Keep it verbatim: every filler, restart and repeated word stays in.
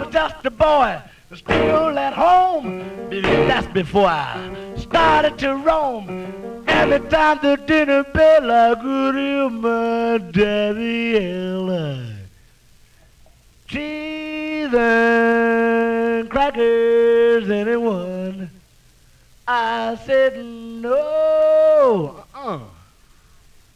was just a boy, still at home. That's before I started to roam. Every time the dinner bell, I could hear my daddy yell. Cheese and crackers, anyone? I said no.